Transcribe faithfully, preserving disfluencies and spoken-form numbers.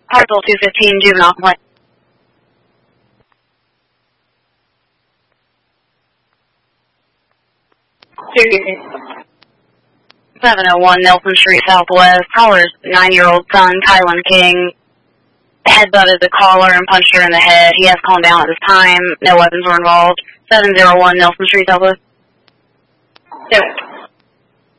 Parcel two fifteen, juvenile complaint. seven oh one Nelson Street Southwest. Caller's nine-year-old son, Kylan King, headbutted the caller and punched her in the head. He has calmed down at this time. No weapons were involved. seven oh one Nelson Street Southwest.